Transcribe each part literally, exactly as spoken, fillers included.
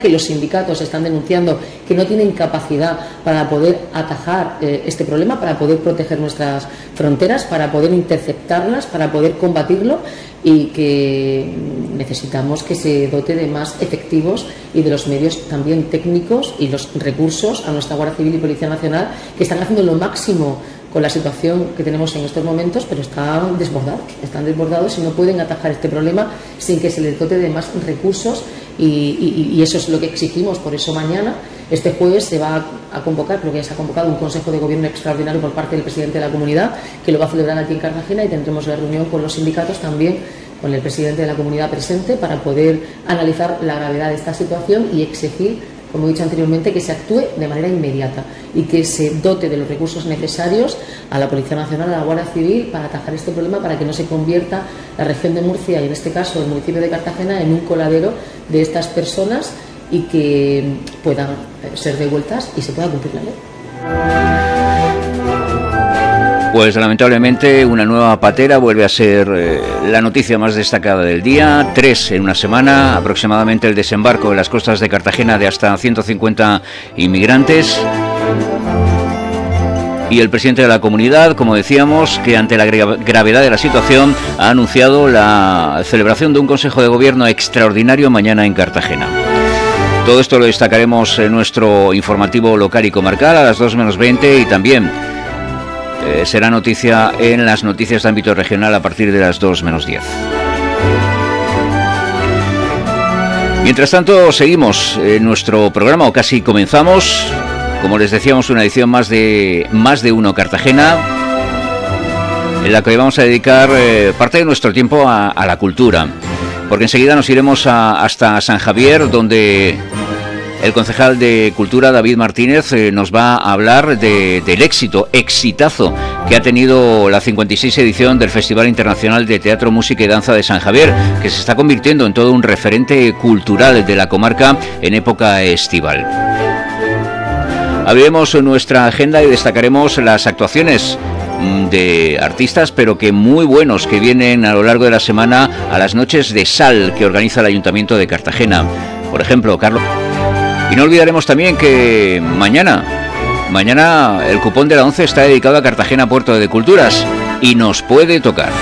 que los sindicatos están denunciando que no tienen capacidad para poder atajar eh, este problema, para poder proteger nuestras fronteras, para poder interceptarlas, para poder combatirlo, y que necesitamos que se dote de más efectivos y de los medios también técnicos y los recursos a nuestra Guardia Civil y Policía Nacional, que están haciendo lo máximo con la situación que tenemos en estos momentos, pero están desbordados, están desbordados y no pueden atajar este problema sin que se les dote de más recursos, y, y, y eso es lo que exigimos. Por eso mañana, este jueves, se va a convocar, creo que ya se ha convocado un Consejo de Gobierno extraordinario por parte del presidente de la Comunidad, que lo va a celebrar aquí en Cartagena, y tendremos la reunión con los sindicatos también, con el presidente de la Comunidad presente, para poder analizar la gravedad de esta situación y exigir, como he dicho anteriormente, que se actúe de manera inmediata y que se dote de los recursos necesarios a la Policía Nacional, a la Guardia Civil, para atajar este problema, para que no se convierta la región de Murcia, y en este caso el municipio de Cartagena, en un coladero de estas personas, y que puedan ser devueltas y se pueda cumplir la ley. Pues lamentablemente una nueva patera vuelve a ser eh, la noticia más destacada del día. Tres en una semana, aproximadamente el desembarco en las costas de Cartagena de hasta ciento cincuenta inmigrantes. Y el presidente de la comunidad, como decíamos, que ante la gra- gravedad de la situación ha anunciado la celebración de un Consejo de Gobierno extraordinario mañana en Cartagena. Todo esto lo destacaremos en nuestro informativo local y comarcal a las dos menos veinte, y también Eh, será noticia en las noticias de ámbito regional a partir de las dos menos diez. Mientras tanto, seguimos en nuestro programa, o casi comenzamos. Como les decíamos, una edición más de Más de Uno Cartagena, en la que vamos a dedicar eh, parte de nuestro tiempo a, a la cultura, porque enseguida nos iremos a, hasta San Javier, donde el concejal de Cultura, David Martínez, eh, nos va a hablar de, del éxito, exitazo, que ha tenido la cincuenta y sexta edición del Festival Internacional de Teatro, Música y Danza de San Javier, que se está convirtiendo en todo un referente cultural de la comarca en época estival. Abriremos nuestra agenda y destacaremos las actuaciones de artistas, pero que muy buenos, que vienen a lo largo de la semana a las noches de sal que organiza el Ayuntamiento de Cartagena. Por ejemplo, Carlos... Y no olvidaremos también que mañana, mañana el cupón de la once está dedicado a Cartagena Puerto de Culturas, y nos puede tocar.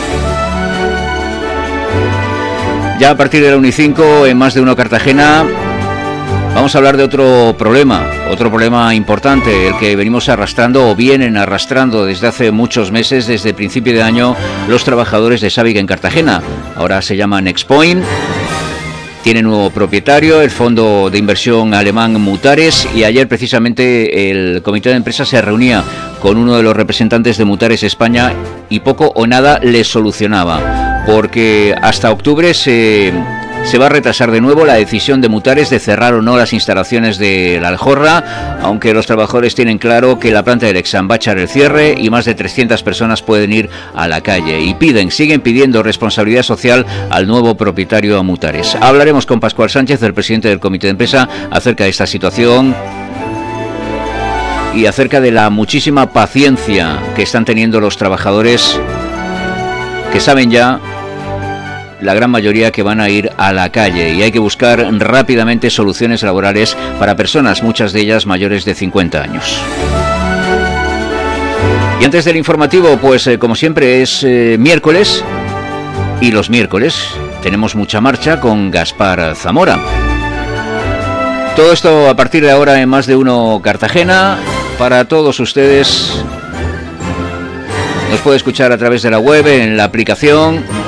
Ya a partir de la una y cinco, en Más de Uno Cartagena, vamos a hablar de otro problema, otro problema importante, el que venimos arrastrando, o vienen arrastrando desde hace muchos meses, desde principio de año, los trabajadores de Sabic en Cartagena. Ahora se llaman Expoint. Tiene nuevo propietario, el fondo de inversión alemán Mutares, y ayer precisamente el comité de empresa se reunía con uno de los representantes de Mutares España, y poco o nada le solucionaba, porque hasta octubre se, se va a retrasar de nuevo la decisión de Mutares de cerrar o no las instalaciones de la Aljorra, aunque los trabajadores tienen claro que la planta del Exam va a echar el cierre y más de trescientas personas pueden ir a la calle, y piden, siguen pidiendo responsabilidad social al nuevo propietario a Mutares. Hablaremos con Pascual Sánchez, el presidente del comité de empresa, acerca de esta situación y acerca de la muchísima paciencia que están teniendo los trabajadores, que saben ya, la gran mayoría, que van a ir a la calle, y hay que buscar rápidamente soluciones laborales para personas, muchas de ellas mayores de cincuenta años. Y antes del informativo, pues eh, como siempre es eh, miércoles, y los miércoles tenemos mucha marcha con Gaspar Zamora. Todo esto a partir de ahora en Más de Uno Cartagena, para todos ustedes. Nos puede escuchar a través de la web, en la aplicación,